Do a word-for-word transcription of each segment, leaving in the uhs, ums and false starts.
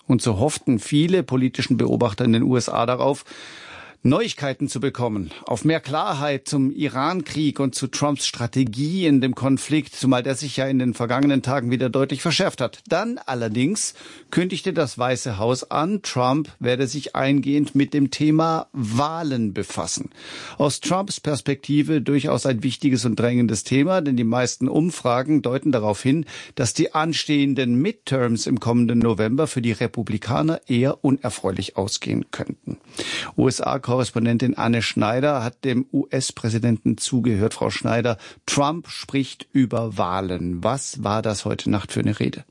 Und so hofften viele politischen Beobachter in den U S A darauf, Neuigkeiten zu bekommen, auf mehr Klarheit zum Iran-Krieg und zu Trumps Strategie in dem Konflikt, zumal der sich ja in den vergangenen Tagen wieder deutlich verschärft hat. Dann allerdings kündigte das Weiße Haus an, Trump werde sich eingehend mit dem Thema Wahlen befassen. Aus Trumps Perspektive durchaus ein wichtiges und drängendes Thema, denn die meisten Umfragen deuten darauf hin, dass die anstehenden Midterms im kommenden November für die Republikaner eher unerfreulich ausgehen könnten. U S A-Korrespondentin Anne Schneider hat dem U S-Präsidenten zugehört. Frau Schneider, Trump spricht über Wahlen. Was war das heute Nacht für eine Rede?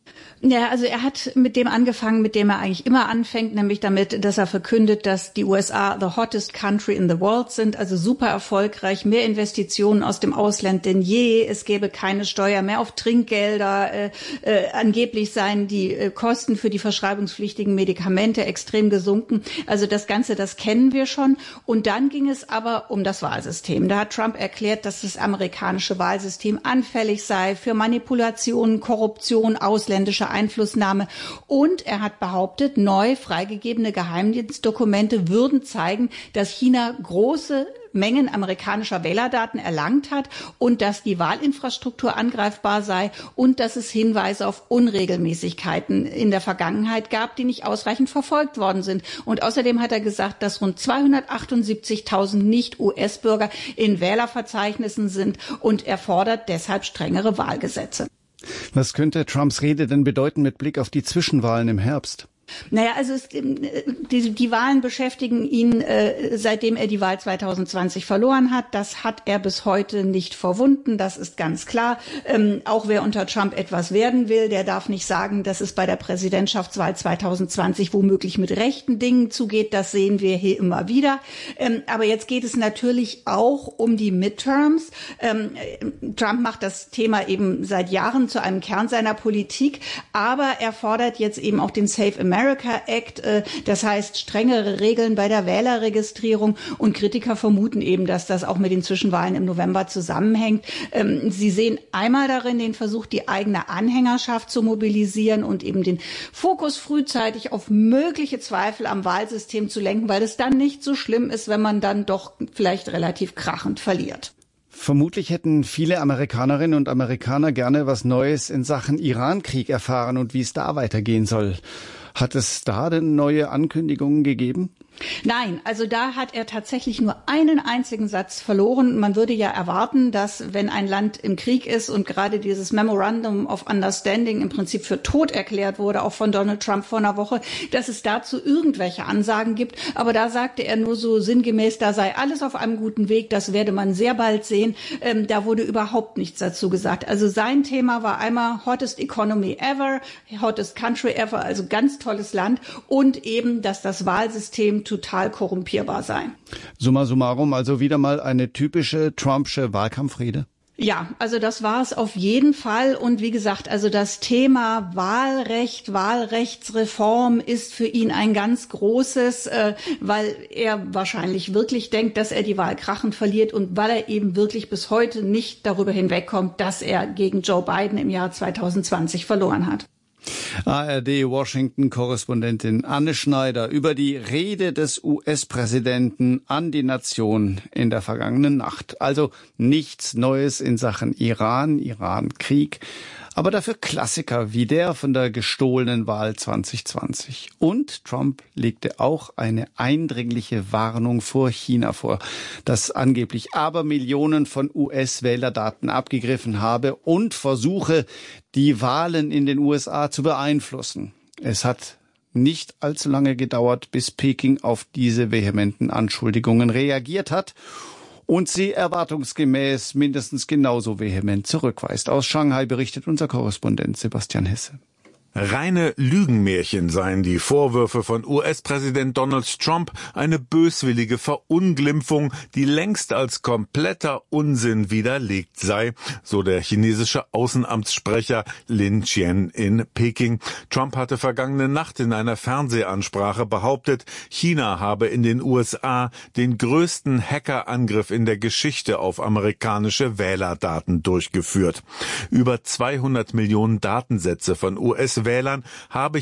Ja, also er hat mit dem angefangen, mit dem er eigentlich immer anfängt, nämlich damit, dass er verkündet, dass die U S A the hottest country in the world sind, also super erfolgreich, mehr Investitionen aus dem Ausland denn je, es gäbe keine Steuer mehr auf Trinkgelder, äh, äh, angeblich seien die äh, Kosten für die verschreibungspflichtigen Medikamente extrem gesunken. Also das Ganze, das kennen wir schon. Und dann ging es aber um das Wahlsystem. Da hat Trump erklärt, dass das amerikanische Wahlsystem anfällig sei für Manipulation, Korruption, ausländische Einflussnahme. Und er hat behauptet, neu freigegebene Geheimdienstdokumente würden zeigen, dass China große Mengen amerikanischer Wählerdaten erlangt hat und dass die Wahlinfrastruktur angreifbar sei und dass es Hinweise auf Unregelmäßigkeiten in der Vergangenheit gab, die nicht ausreichend verfolgt worden sind. Und außerdem hat er gesagt, dass rund zweihundertachtundsiebzigtausend Nicht-U S-Bürger in Wählerverzeichnissen sind und er fordert deshalb strengere Wahlgesetze. Was könnte Trumps Rede denn bedeuten mit Blick auf die Zwischenwahlen im Herbst? Naja, also es, die, die Wahlen beschäftigen ihn, äh, seitdem er die Wahl zwanzig zwanzig verloren hat. Das hat er bis heute nicht verwunden, das ist ganz klar. Ähm, auch wer unter Trump etwas werden will, der darf nicht sagen, dass es bei der Präsidentschaftswahl zwanzig zwanzig womöglich mit rechten Dingen zugeht. Das sehen wir hier immer wieder. Ähm, aber jetzt geht es natürlich auch um die Midterms. Ähm, Trump macht das Thema eben seit Jahren zu einem Kern seiner Politik, aber er fordert jetzt eben auch den Safe America America Act, das heißt strengere Regeln bei der Wählerregistrierung, und Kritiker vermuten eben, dass das auch mit den Zwischenwahlen im November zusammenhängt. Sie sehen einmal darin den Versuch, die eigene Anhängerschaft zu mobilisieren und eben den Fokus frühzeitig auf mögliche Zweifel am Wahlsystem zu lenken, weil es dann nicht so schlimm ist, wenn man dann doch vielleicht relativ krachend verliert. Vermutlich hätten viele Amerikanerinnen und Amerikaner gerne was Neues in Sachen Iran-Krieg erfahren und wie es da weitergehen soll. Hat es da denn neue Ankündigungen gegeben? Nein, also da hat er tatsächlich nur einen einzigen Satz verloren. Man würde ja erwarten, dass wenn ein Land im Krieg ist und gerade dieses Memorandum of Understanding im Prinzip für tot erklärt wurde, auch von Donald Trump vor einer Woche, dass es dazu irgendwelche Ansagen gibt. Aber da sagte er nur so sinngemäß, da sei alles auf einem guten Weg, das werde man sehr bald sehen. Ähm, da wurde überhaupt nichts dazu gesagt. Also sein Thema war einmal hottest economy ever, hottest country ever, also ganz tolles Land, und eben, dass das Wahlsystem total korrumpierbar sein. Summa summarum, also wieder mal eine typische Trumpsche Wahlkampfrede? Ja, also das war es auf jeden Fall. Und wie gesagt, also das Thema Wahlrecht, Wahlrechtsreform ist für ihn ein ganz großes, äh, weil er wahrscheinlich wirklich denkt, dass er die Wahl krachend verliert und weil er eben wirklich bis heute nicht darüber hinwegkommt, dass er gegen Joe Biden im Jahr zwanzig zwanzig verloren hat. A R D-Washington-Korrespondentin Anne Schneider über die Rede des U S-Präsidenten an die Nation in der vergangenen Nacht. Also nichts Neues in Sachen Iran, Iran-Krieg, aber dafür Klassiker wie der von der gestohlenen Wahl zwanzig zwanzig. Und Trump legte auch eine eindringliche Warnung vor China vor, das angeblich Abermillionen von U S-Wählerdaten abgegriffen habe und versuche, die Wahlen in den U S A zu beeinflussen. Es hat nicht allzu lange gedauert, bis Peking auf diese vehementen Anschuldigungen reagiert hat und sie erwartungsgemäß mindestens genauso vehement zurückweist. Aus Shanghai berichtet unser Korrespondent Sebastian Hesse. Reine Lügenmärchen seien die Vorwürfe von U S-Präsident Donald Trump, eine böswillige Verunglimpfung, die längst als kompletter Unsinn widerlegt sei, so der chinesische Außenamtssprecher Lin Jian in Peking. Trump hatte vergangene Nacht in einer Fernsehansprache behauptet, China habe in den U S A den größten Hackerangriff in der Geschichte auf amerikanische Wählerdaten durchgeführt. Über zweihundert Millionen Datensätze von U S Wählern habe